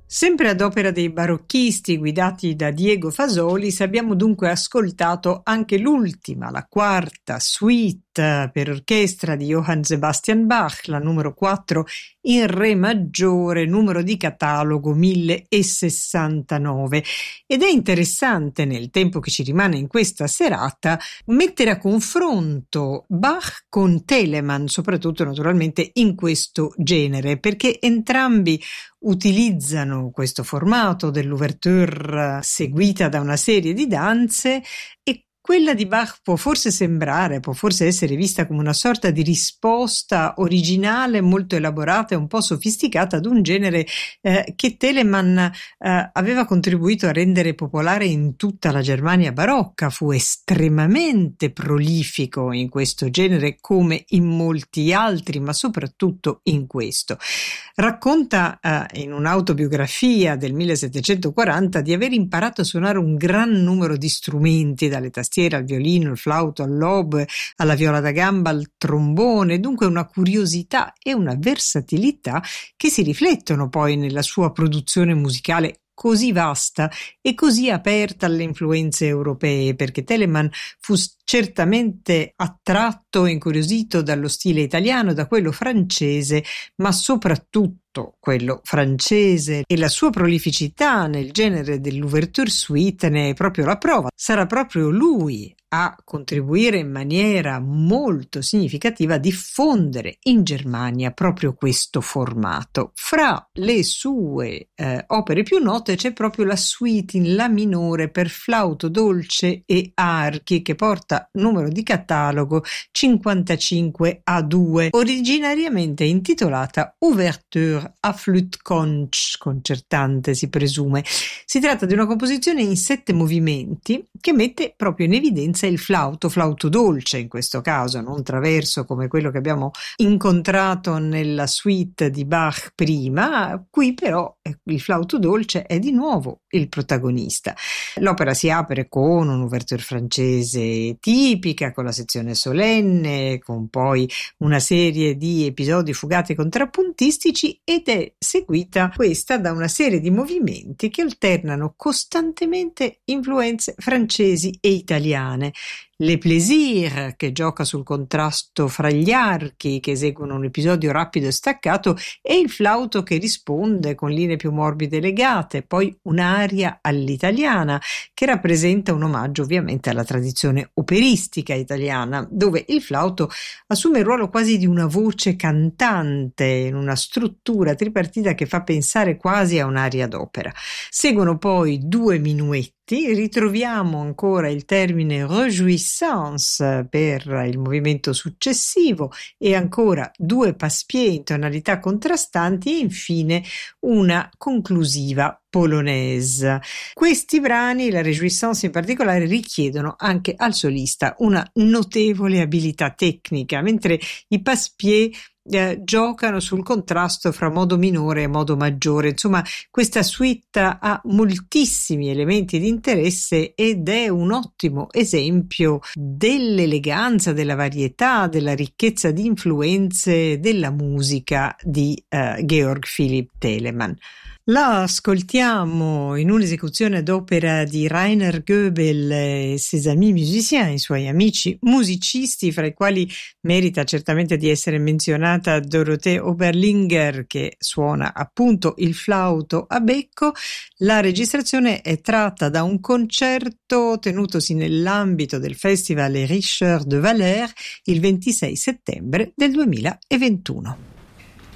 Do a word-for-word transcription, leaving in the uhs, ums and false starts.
Sempre ad opera dei barocchisti guidati da Diego Fasolis abbiamo dunque ascoltato anche l'ultima, la quarta suite per orchestra di Johann Sebastian Bach, la numero quattro in re maggiore, numero di catalogo mille sessantanove. Ed è interessante, nel tempo che ci rimane in questa serata, mettere a confronto Bach con Telemann, soprattutto naturalmente in questo genere, perché entrambi utilizzano questo formato dell'ouverture seguita da una serie di danze, e quella di Bach può forse sembrare, può forse essere vista come una sorta di risposta originale, molto elaborata e un po' sofisticata ad un genere eh, che Telemann eh, aveva contribuito a rendere popolare in tutta la Germania barocca. Fu estremamente prolifico in questo genere come in molti altri, ma soprattutto in questo. Racconta eh, in un'autobiografia del millesettecentoquaranta di aver imparato a suonare un gran numero di strumenti, dalle tastiere al violino, al flauto, all'oboe, alla viola da gamba, al trombone, dunque una curiosità e una versatilità che si riflettono poi nella sua produzione musicale così vasta e così aperta alle influenze europee, perché Telemann fu certamente attratto e incuriosito dallo stile italiano, da quello francese, ma soprattutto quello francese, e la sua prolificità nel genere dell'ouverture suite ne è proprio la prova. Sarà proprio lui a contribuire in maniera molto significativa a diffondere in Germania proprio questo formato. Fra le sue eh, opere più note c'è proprio la suite in la minore per flauto dolce e archi, che porta numero di catalogo cinquantacinque A due, originariamente intitolata Ouverture a flûte conch, concertante si presume. Si tratta di una composizione in sette movimenti che mette proprio in evidenza il flauto, flauto dolce in questo caso, non traverso come quello che abbiamo incontrato nella suite di Bach prima. Qui però il flauto dolce è di nuovo il protagonista. L'opera si apre con un'ouverture francese tipica, con la sezione solenne, con poi una serie di episodi fugati contrappuntistici, ed è seguita questa da una serie di movimenti che alternano costantemente influenze francesi e italiane. Le Plaisir, che gioca sul contrasto fra gli archi, che eseguono un episodio rapido e staccato, e il flauto che risponde con linee più morbide e legate, poi un'aria all'italiana che rappresenta un omaggio ovviamente alla tradizione operistica italiana, dove il flauto assume il ruolo quasi di una voce cantante in una struttura tripartita che fa pensare quasi a un'aria d'opera. Seguono poi due minuetti. Ritroviamo ancora il termine réjouissance per il movimento successivo, e ancora due passepied in tonalità contrastanti, e infine una conclusiva polonaise. Questi brani, la réjouissance in particolare, richiedono anche al solista una notevole abilità tecnica, mentre i passepied Eh, giocano sul contrasto fra modo minore e modo maggiore. Insomma, questa suite ha moltissimi elementi di interesse ed è un ottimo esempio dell'eleganza, della varietà, della ricchezza di influenze della musica di eh, Georg Philipp Telemann. La ascoltiamo in un'esecuzione d'opera di Rainer Goebel e ses amis musiciens, i suoi amici musicisti, fra i quali merita certamente di essere menzionata Dorothee Oberlinger, che suona appunto il flauto a becco. La registrazione è tratta da un concerto tenutosi nell'ambito del Festival Richard de Valère il ventisei settembre del duemilaventuno.